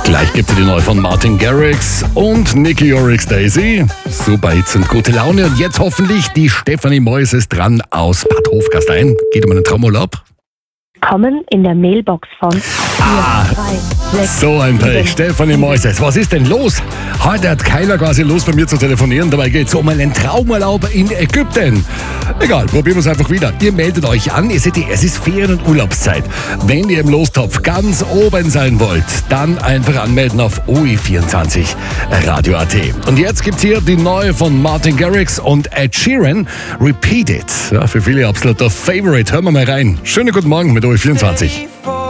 Gleich gibt es die neue von Martin Garrix und Nicky Oryx Daisy. Super Hits und gute Laune. Und jetzt hoffentlich die Stefanie Mois ist dran aus Bad Hofgastein. Geht um einen Traumurlaub. Kommen in der Mailbox von 4, 3, 6, So ein Pech. 7. Stefanie Moises, was ist denn los? Heute hat keiner quasi Lust, bei mir zu telefonieren. Dabei geht es um einen Traumurlaub in Ägypten. Egal, probieren wir es einfach wieder. Ihr meldet euch an. Ihr seht, es ist Ferien- und Urlaubszeit. Wenn ihr im Lostopf ganz oben sein wollt, dann einfach anmelden auf OE24 Radio.at. Und jetzt gibt's hier die neue von Martin Garrix und Ed Sheeran, Repeat It. Ja, für viele absoluter Favorite. Hören wir mal rein. Schönen guten Morgen mit OE24.